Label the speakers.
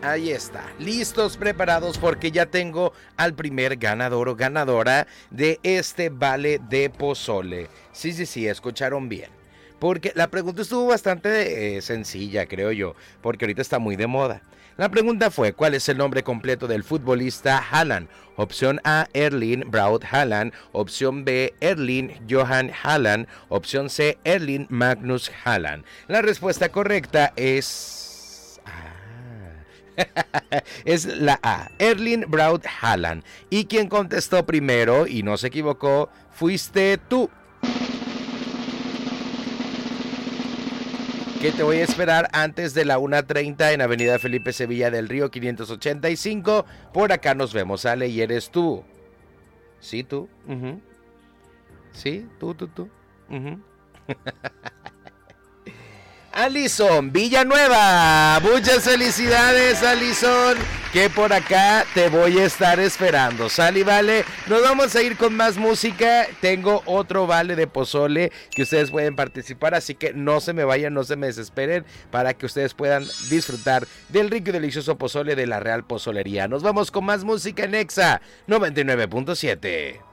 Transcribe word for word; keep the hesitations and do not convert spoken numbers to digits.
Speaker 1: Ahí está, listos, preparados, porque ya tengo al primer ganador o ganadora de este vale de pozole. Sí, sí, sí, escucharon bien. Porque la pregunta estuvo bastante eh, sencilla, creo yo, porque ahorita está muy de moda. La pregunta fue, ¿cuál es el nombre completo del futbolista Haaland? Opción A, Erling Braut Haaland. Opción B, Erling Johan Haaland. Opción C, Erling Magnus Haaland. La respuesta correcta es... Ah. Es la A, Erling Braut Haaland. Y quien contestó primero y no se equivocó, fuiste tú. Que te voy a esperar antes de la una treinta en Avenida Felipe Sevilla del Río quinientos ochenta y cinco. Por acá nos vemos, Ale, y eres tú. Sí, tú. Uh-huh. Sí, tú, tú, tú. Uh-huh. Alison Villanueva, muchas felicidades, Alison, que por acá te voy a estar esperando. Sale y vale, nos vamos a ir con más música. Tengo otro vale de pozole que ustedes pueden participar, así que no se me vayan, no se me desesperen, para que ustedes puedan disfrutar del rico y delicioso pozole de la Real Pozolería. Nos vamos con más música en Exa noventa y nueve punto siete.